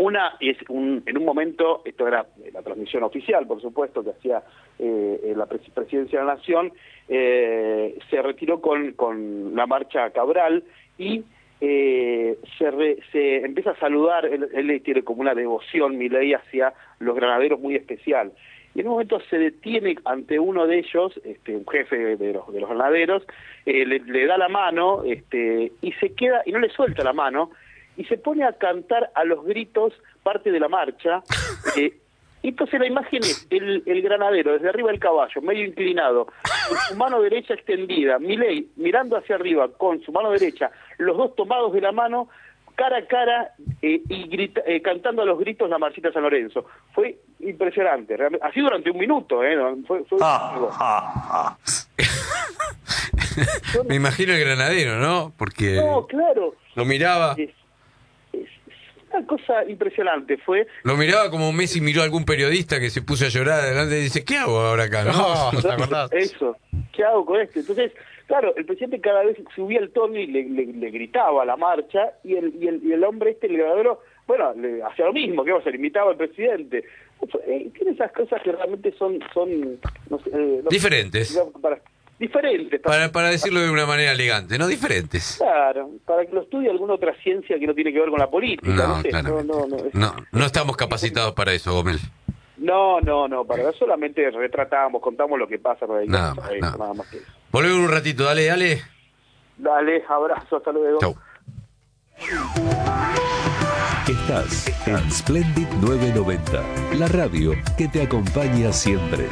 En un momento, esto era la transmisión oficial, por supuesto, que hacía la Presidencia de la Nación, se retiró con la marcha Cabral y se empieza a saludar. Él tiene como una devoción, Milei, hacia los granaderos muy especial. Y en un momento se detiene ante uno de ellos, un jefe de los granaderos, le da la mano y se queda, y no le suelta la mano, y se pone a cantar a los gritos parte de la marcha. Y entonces la imagen es el granadero desde arriba del caballo, medio inclinado, con su mano derecha extendida, Milei mirando hacia arriba con su mano derecha, los dos tomados de la mano, cara a cara, y cantando a los gritos la marchita de San Lorenzo. Fue impresionante, realmente. Así durante un minuto, fue Me imagino el granadero, ¿no? Porque no, claro, lo miraba. Es una cosa impresionante. Lo miraba como Messi miró a algún periodista que se puso a llorar adelante y dice, ¿qué hago ahora acá? No, ¿te acordás? Eso, ¿qué hago con esto? Entonces, claro, el presidente cada vez subía el tono y le gritaba a la marcha, y el hombre el granadero, bueno, le hacía lo mismo, que le imitaba al presidente. Tiene esas cosas que realmente son no sé, diferentes. Diferentes. Para decirlo de una manera elegante, ¿no? Diferentes. Claro, para que lo estudie alguna otra ciencia que no tiene que ver con la política. No estamos capacitados para eso, Gómez. No, para eso solamente contamos lo que pasa por ahí. Nada más que eso. Volvemos un ratito, dale. Dale, abrazo, hasta luego. Chau. Estás en Splendid 990, la radio que te acompaña siempre.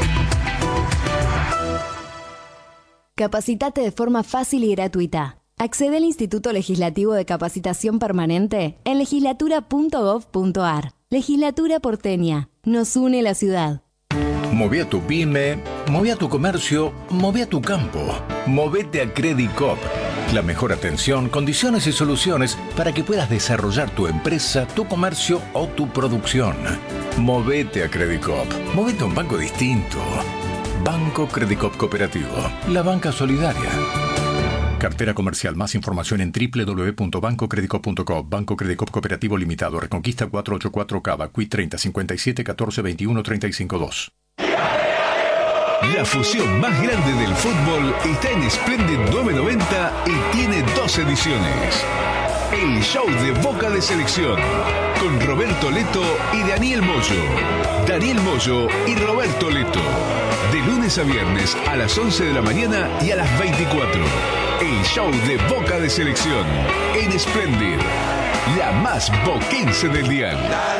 Capacitate de forma fácil y gratuita. Accede al Instituto Legislativo de Capacitación Permanente en legislatura.gov.ar. Legislatura porteña. Nos une la ciudad. Moví a tu pyme, moví a tu comercio, moví a tu campo. Movete a Credicop. La mejor atención, condiciones y soluciones para que puedas desarrollar tu empresa, tu comercio o tu producción. Movete a Credicop. Movete a un banco distinto. Banco Credicop Cooperativo. La banca solidaria. Cartera comercial. Más información en www.bancocredicop.com. Banco Credicop Cooperativo Limitado. Reconquista 484 Cava. Quit 30 57 14 21 35 2. La fusión más grande del fútbol está en Splendid 990 y tiene 2 ediciones. El show de Boca de Selección, con Roberto Leto y Daniel Moyo. Daniel Moyo y Roberto Leto. De lunes a viernes a las 11 de la mañana y a las 24. El show de Boca de Selección en Splendid, la más boquense del dial.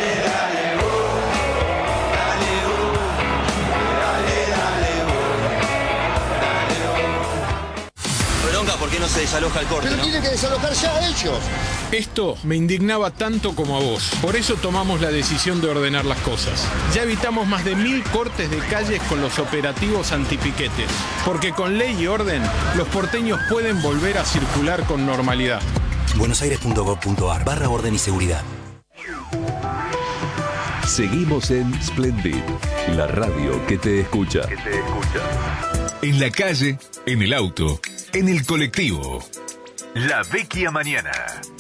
¿Por qué no se desaloja el corte? Pero ¿no? tiene que desalojar ya ellos. Esto me indignaba tanto como a vos. Por eso tomamos la decisión de ordenar las cosas. Ya evitamos más de 1000 cortes de calles con los operativos antipiquetes. Porque con ley y orden, los porteños pueden volver a circular con normalidad. buenosaires.gov.ar/orden y seguridad. Seguimos en Splendid, la radio que te escucha. En la calle, en el auto, en el colectivo. La Vecchia Mañana.